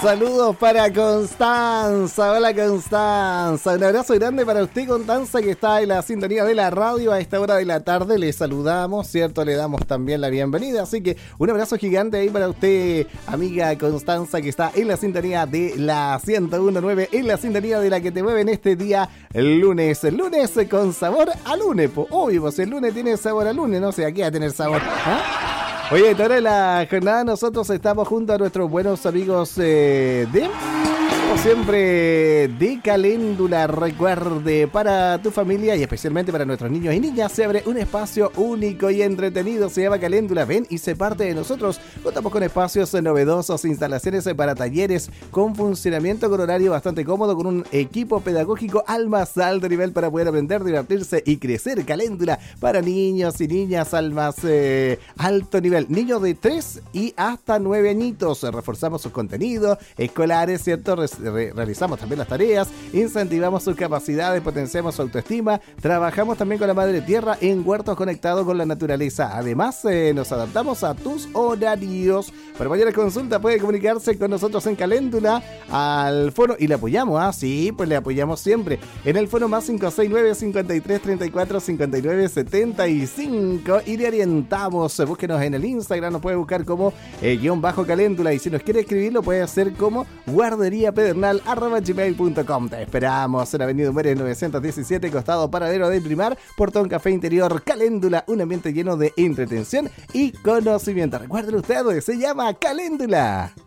Saludos para Constanza. Hola Constanza. Un abrazo grande para usted, Constanza, que está en la sintonía de la radio a esta hora de la tarde. Le saludamos, ¿cierto? Le damos también la bienvenida. Así que un abrazo gigante ahí para usted, amiga Constanza, que está en la sintonía de la 101.9, en la sintonía de la que te mueve en este día lunes. Lunes con sabor a lunes. Obvio, pues el lunes tiene sabor a lunes, no sé, aquí va a tener sabor. Oye, esta hora de la jornada nosotros estamos junto a nuestros buenos amigos como siempre, de Caléndula. Recuerde, para tu familia y especialmente para nuestros niños y niñas se abre un espacio único y entretenido, se llama Caléndula. Ven y sé parte de nosotros. Contamos con espacios novedosos, instalaciones para talleres con funcionamiento con horario bastante cómodo, con un equipo pedagógico al más alto nivel para poder aprender, divertirse y crecer. Caléndula para niños y niñas al más alto nivel, niños de 3 y hasta 9 añitos. Reforzamos sus contenidos escolares, ¿cierto? Realizamos también las tareas, incentivamos sus capacidades, potenciamos su autoestima, trabajamos también con la madre tierra en huertos conectados con la naturaleza. Además, nos adaptamos a tus horarios. Para mayor consulta puede comunicarse con nosotros en Caléndula al foro y le apoyamos, sí, pues le apoyamos siempre. En el foro más 569 53 34 59 75 y le orientamos. Búsquenos en el Instagram, nos puede buscar como _Caléndula y si nos quiere escribir lo puede hacer como guarderiapedernal@gmail.com. Te esperamos en Avenida Humberes 917, costado Paradero del Primar, Portón Café Interior. Caléndula, un ambiente lleno de entretención y conocimiento. Recuerden ustedes, se llama Caléndula.